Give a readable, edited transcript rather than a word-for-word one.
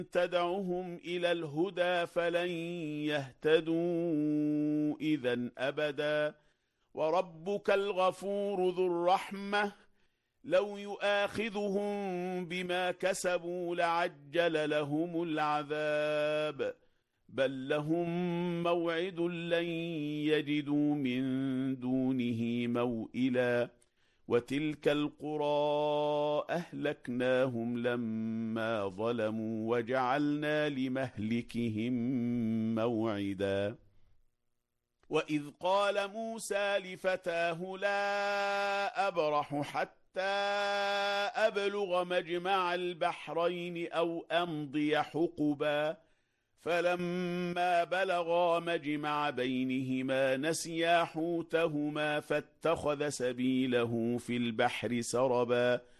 تدعهم إلى الهدى فلن يهتدوا إذا أبدا. وربك الغفور ذو الرحمة لو يؤاخذهم بما كسبوا لعجل لهم العذاب، بل لهم موعد لن يجدوا من دونه موئلا. وتلك القرى أهلكناهم لما ظلموا وجعلنا لمهلكهم موعدا. وإذ قال موسى لفتاه لا أبرح حتى أبلغ مجمع البحرين أو أمضي حقبا، فلما بلغا مجمع بينهما نسيا حوتهما فاتخذ سبيله في البحر سربا